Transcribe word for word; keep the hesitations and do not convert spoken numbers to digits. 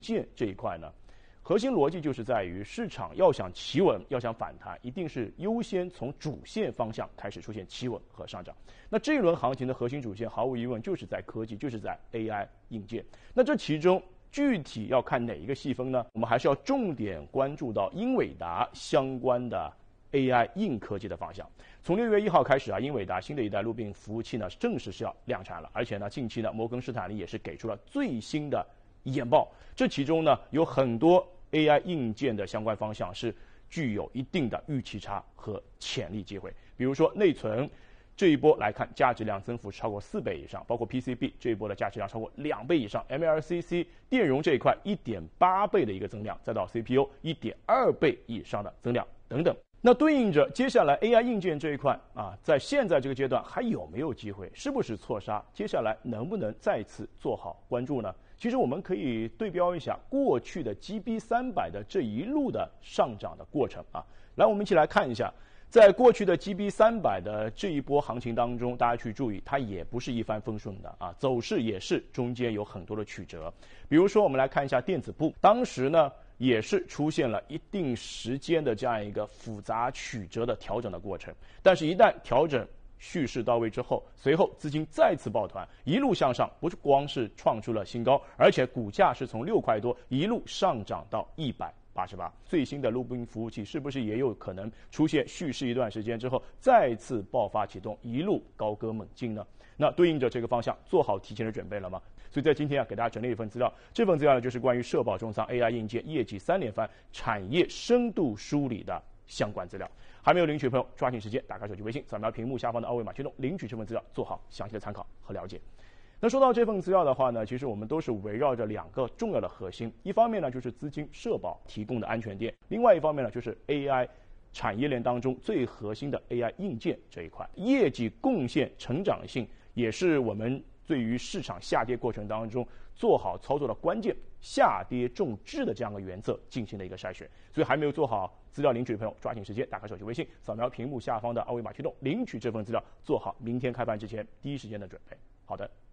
件这一块呢，核心逻辑就是在于市场要想企稳，要想反弹，一定是优先从主线方向开始出现企稳和上涨。那这一轮行情的核心主线，毫无疑问就是在科技，就是在 A I 硬件。那这其中具体要看哪一个细分呢？我们还是要重点关注到英伟达相关的 A I 硬科技的方向。从六月一号开始啊，英伟达新的一代路病服务器呢，正式是要量产了。而且呢，近期呢，摩根士丹利也是给出了最新的研报。这其中呢，有很多 A I 硬件的相关方向是具有一定的预期差和潜力机会。比如说内存，这一波来看，价值量增幅超过四倍以上，包括 P C B 这一波的价值量超过两倍以上 ，M L C C 电容这一块一点八倍的一个增量，再到 C P U 一点二倍以上的增量等等。那对应着接下来 A I 硬件这一块啊，在现在这个阶段还有没有机会？是不是错杀？接下来能不能再次做好关注呢？其实我们可以对标一下过去的 G B 三百的这一路的上涨的过程啊。来，我们一起来看一下，在过去的 G B 三百的这一波行情当中，大家去注意，它也不是一帆风顺的啊，走势也是中间有很多的曲折。比如说，我们来看一下电子部，当时呢，也是出现了一定时间的这样一个复杂曲折的调整的过程，但是一旦调整蓄势到位之后，随后资金再次抱团，一路向上，不是光是创出了新高，而且股价是从六块多一路上涨到一百八十八。最新的路病服务器是不是也有可能出现蓄势一段时间之后再次爆发启动，一路高歌猛进呢？那对应着这个方向，做好提前的准备了吗？所以在今天啊，给大家整理一份资料，这份资料呢就是关于社保重仓 A I 硬件业绩三连番，产业深度梳理的相关资料。还没有领取的朋友，抓紧时间打开手机微信，扫描屏幕下方的二维码驱动领取这份资料，做好详细的参考和了解。那说到这份资料的话呢，其实我们都是围绕着两个重要的核心，一方面呢就是资金社保提供的安全垫，另外一方面呢就是 A I 产业链当中最核心的 A I 硬件这一块，业绩贡献成长性也是我们对于市场下跌过程当中做好操作的关键，下跌重质的这样的原则进行了一个筛选。所以还没有做好资料领取的朋友，抓紧时间打开手机微信，扫描屏幕下方的二维码驱动领取这份资料，做好明天开盘之前第一时间的准备。好的。